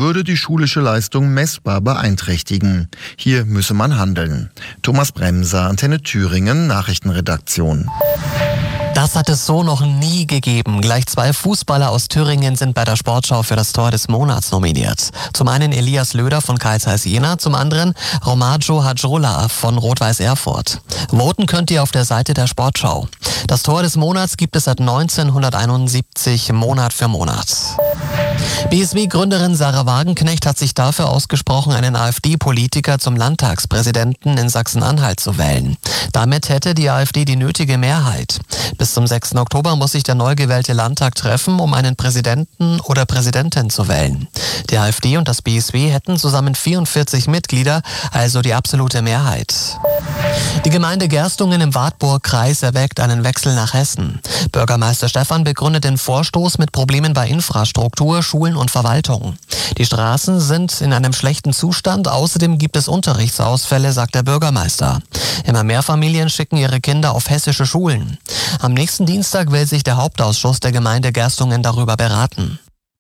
würde die schulische Leistung messbar beeinträchtigen. Hier müsse man handeln. Thomas Bremser, Antenne Thüringen, Nachrichtenredaktion. Das hat es so noch nie gegeben. Gleich 2 Fußballer aus Thüringen sind bei der Sportschau für das Tor des Monats nominiert. Zum einen Elias Löder von Carl Zeiss Jena, zum anderen Romaggio Hadjola von Rot-Weiß Erfurt. Voten könnt ihr auf der Seite der Sportschau. Das Tor des Monats gibt es seit 1971 Monat für Monat. BSW-Gründerin Sarah Wagenknecht hat sich dafür ausgesprochen, einen AfD-Politiker zum Landtagspräsidenten in Sachsen-Anhalt zu wählen. Damit hätte die AfD die nötige Mehrheit. Bis zum 6. Oktober muss sich der neu gewählte Landtag treffen, um einen Präsidenten oder Präsidentin zu wählen. Die AfD und das BSW hätten zusammen 44 Mitglieder, also die absolute Mehrheit. Die Gemeinde Gerstungen im Wartburg-Kreis erwägt einen Wechsel nach Hessen. Bürgermeister Stephan begründet den Vorstoß mit Problemen bei Infrastruktur, Schulen und Verwaltung. Die Straßen sind in einem schlechten Zustand, außerdem gibt es Unterrichtsausfälle, sagt der Bürgermeister. Immer mehr Familien schicken ihre Kinder auf hessische Schulen. Am nächsten Dienstag will sich der Hauptausschuss der Gemeinde Gerstungen darüber beraten.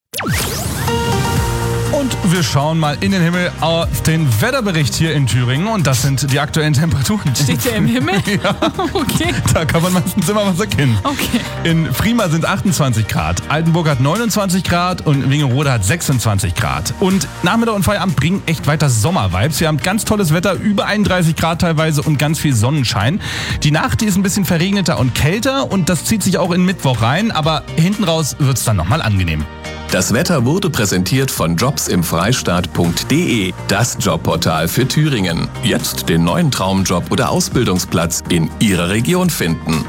Und wir schauen mal in den Himmel auf den Wetterbericht hier in Thüringen. Und das sind die aktuellen Temperaturen. Steht der im Himmel? Ja. Okay. Da kann man meistens immer was erkennen. Okay. In Prima sind 28 Grad, Altenburg hat 29 Grad und Wingerode hat 26 Grad. Und Nachmittag und Feierabend bringen echt weiter Sommervibes. Wir haben ganz tolles Wetter, über 31 Grad teilweise und ganz viel Sonnenschein. Die Nacht, die ist ein bisschen verregneter und kälter und das zieht sich auch in Mittwoch rein. Aber hinten raus wird es dann nochmal angenehm. Das Wetter wurde präsentiert von jobsimfreistaat.de, das Jobportal für Thüringen. Jetzt den neuen Traumjob oder Ausbildungsplatz in Ihrer Region finden.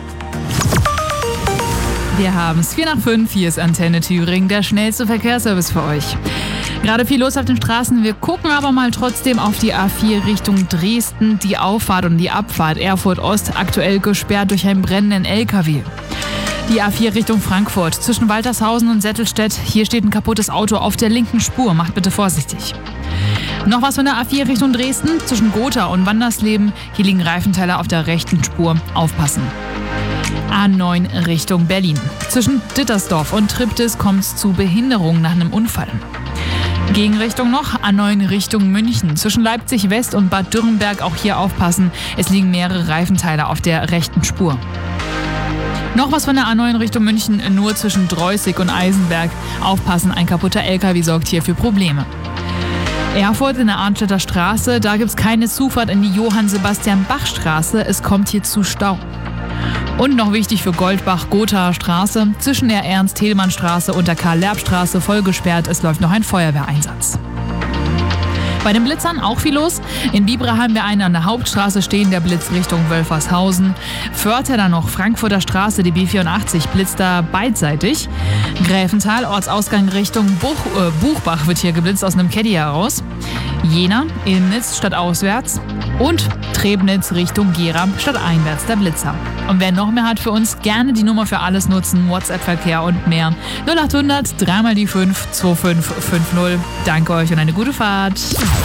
Wir haben es 4:05, hier ist Antenne Thüringen, der schnellste Verkehrsservice für euch. Gerade viel los auf den Straßen, wir gucken aber mal trotzdem auf die A4 Richtung Dresden. Die Auffahrt und die Abfahrt Erfurt Ost aktuell gesperrt durch einen brennenden LKW. Die A4 Richtung Frankfurt, zwischen Waltershausen und Settelstedt. Hier steht ein kaputtes Auto auf der linken Spur. Macht bitte vorsichtig. Noch was von der A4 Richtung Dresden, zwischen Gotha und Wandersleben. Hier liegen Reifenteile auf der rechten Spur. Aufpassen. A9 Richtung Berlin. Zwischen Dittersdorf und Triptis kommt es zu Behinderungen nach einem Unfall. Gegenrichtung noch, A9 Richtung München. Zwischen Leipzig West und Bad Dürrenberg, auch hier aufpassen. Es liegen mehrere Reifenteile auf der rechten Spur. Noch was von der A9 Richtung München, nur zwischen Dreußig und Eisenberg. Aufpassen, ein kaputter LKW sorgt hier für Probleme. Erfurt in der Arnstädter Straße, da gibt es keine Zufahrt in die Johann-Sebastian-Bach-Straße. Es kommt hier zu Stau. Und noch wichtig für Goldbach-Gothaer Straße, zwischen der Ernst-Thälmann-Straße und der Karl-Lerb-Straße voll gesperrt. Es läuft noch ein Feuerwehreinsatz. Bei den Blitzern auch viel los. In Biebrach haben wir einen an der Hauptstraße stehen, der Blitz Richtung Wölfershausen. Förther dann noch Frankfurter Straße, die B84 blitzt da beidseitig. Gräfenthal, Ortsausgang Richtung Buchbach wird hier geblitzt aus einem Caddy heraus. Jena, Illnitz stadtauswärts und Trebnitz Richtung Gera stadteinwärts der Blitzer. Und wer noch mehr hat für uns, gerne die Nummer für alles nutzen, WhatsApp-Verkehr und mehr. 0800 3 die 5 2550. Danke euch und eine gute Fahrt.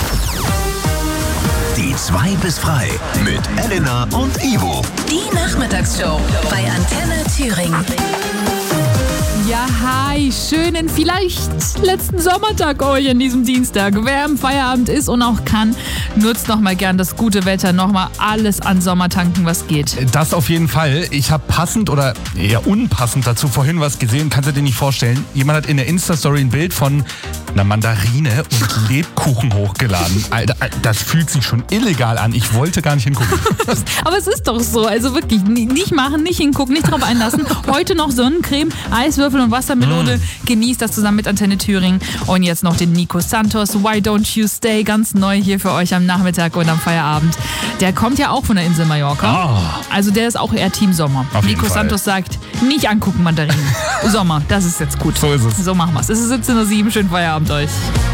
Die 2 bis frei mit Elena und Ivo. Die Nachmittagsshow bei Antenne Thüringen. Ja, hi, schönen, vielleicht letzten Sommertag euch an diesem Dienstag. Wer im Feierabend ist und auch kann, nutzt nochmal gern das gute Wetter, nochmal alles an Sommertanken, was geht. Das auf jeden Fall. Ich habe passend oder eher unpassend dazu vorhin was gesehen, kannst du dir nicht vorstellen. Jemand hat in der Insta-Story ein Bild von einer Mandarine und Lebkuchen hochgeladen. Alter, das fühlt sich schon illegal an. Ich wollte gar nicht hingucken. Aber es ist doch so, also wirklich, nicht machen, nicht hingucken, nicht drauf einlassen. Heute noch Sonnencreme, Eiswürfel und Wassermelone. Genießt das zusammen mit Antenne Thüringen. Und jetzt noch den Nico Santos, Why Don't You Stay, ganz neu hier für euch am Nachmittag und am Feierabend. Der kommt ja auch von der Insel Mallorca. Oh. Also der ist auch eher Team Sommer. Nico Santos sagt, nicht angucken Mandarinen. Sommer, das ist jetzt gut. So ist es. So machen wir es. Es ist 17:07 Uhr, schönen Feierabend euch.